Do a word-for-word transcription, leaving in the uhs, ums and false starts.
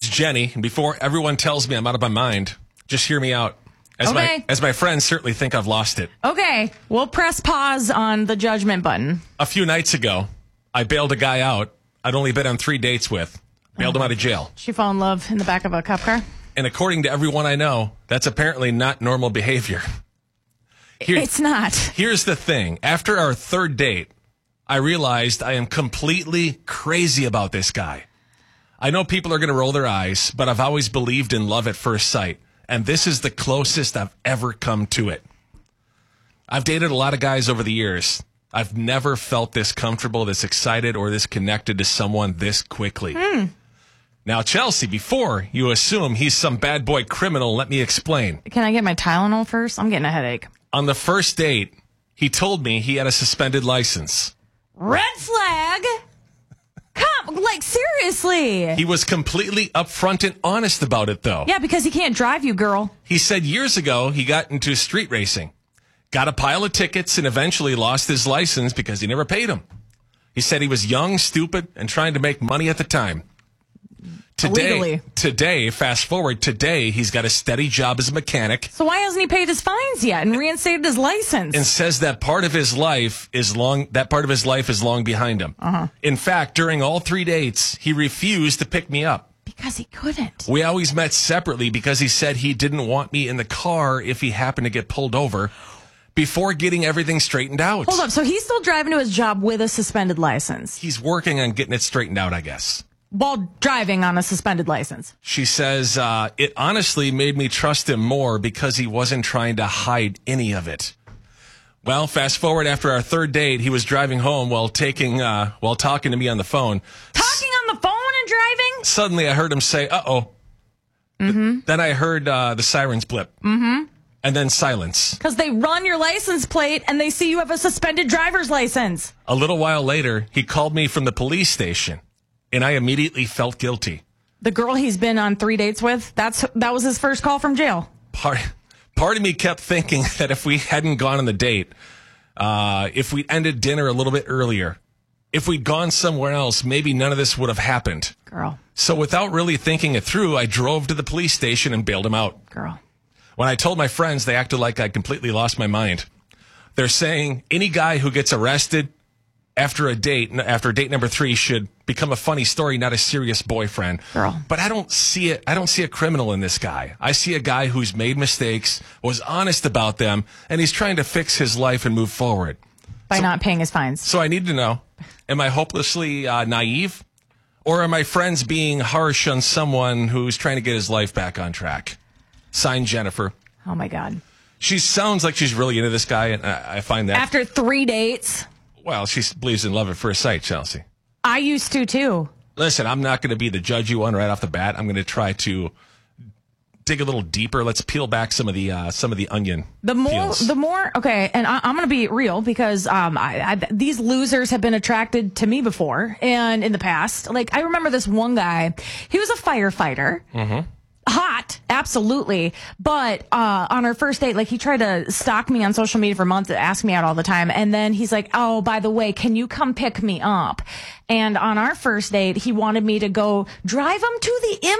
Jenny. And before everyone tells me I'm out of my mind, just hear me out. As Okay. my as my friends certainly think I've lost it. Okay, we'll press pause on the judgment button. A few nights ago, I bailed a guy out I'd only been on three dates with. Bailed him out of jail. She fell in love in the back of a cop car? And according to everyone I know, that's apparently not normal behavior. Here, It's not. Here's the thing. After our third date, I realized I am completely crazy about this guy. I know people are going to roll their eyes, but I've always believed in love at first sight. And this is the closest I've ever come to it. I've dated a lot of guys over the years. I've never felt this comfortable, this excited, or this connected to someone this quickly. Hmm. Now, Chelsea, before you assume he's some bad boy criminal, let me explain. Can I get my Tylenol first? I'm getting a headache. On the first date, he told me he had a suspended license. Red flag? Come, like, seriously. He was completely upfront and honest about it, though. Yeah, because he can't drive you, girl. He said years ago he got into street racing, got a pile of tickets, and eventually lost his license because he never paid them. He said he was young, stupid, and trying to make money at the time. Today, Illegally. today, fast forward, today he's got a steady job as a mechanic So why hasn't he paid his fines yet and reinstated his license? and says that part of his life is long, that part of his life is long behind him. Uh-huh. In fact, during all three dates, he refused to pick me up. Because he couldn't. We always met separately because he said he didn't want me in the car if he happened to get pulled over before getting everything straightened out. Hold up. So he's still driving to his job with a suspended license He's working on getting it straightened out, I guess. while driving on a suspended license. She says, uh, it honestly made me trust him more because he wasn't trying to hide any of it. Well, fast forward after our third date, he was driving home while taking, uh, while talking to me on the phone. Talking on the phone and driving? Suddenly I heard him say, uh-oh. Mm-hmm. Th- then I heard uh, the sirens blip. Mm-hmm. And then silence. Because they run your license plate and they see you have a suspended driver's license. A little while later, he called me from the police station, and I immediately felt guilty. The girl he's been on three dates with, that's that was his first call from jail. Part, part of me kept thinking that if we hadn't gone on the date, uh, if we ended dinner a little bit earlier, if we'd gone somewhere else, maybe none of this would have happened. Girl, So without really thinking it through, I drove to the police station and bailed him out. girl. When I told my friends, they acted like I completely lost my mind. They're saying any guy who gets arrested after a date, after date number three, should become a funny story, not a serious boyfriend. Girl. But I don't see it. I don't see a criminal in this guy. I see a guy who's made mistakes, was honest about them, and he's trying to fix his life and move forward. By So- not paying his fines. So I need to know, am I hopelessly uh, naive? Or are my friends being harsh on someone who's trying to get his life back on track? Signed, Jennifer. Oh, my God. She sounds like she's really into this guy, and I, I find that... After three dates, Well, she believes in love at first sight, Chelsea. I used to, too. Listen, I'm not going to be the judge you on right off the bat. I'm going to try to dig a little deeper. Let's peel back some of the uh, some of the onion The more, peels. the more, okay, and I, I'm going to be real because um, I, I, these losers have been attracted to me before and in the past. Like, I remember this one guy, he was a firefighter. Mm-hmm. Hot, absolutely. But uh, on our first date, like, he tried to stalk me on social media for months, ask me out all the time. And then he's like, oh, by the way, can you come pick me up? And on our first date, he wanted me to go drive him to the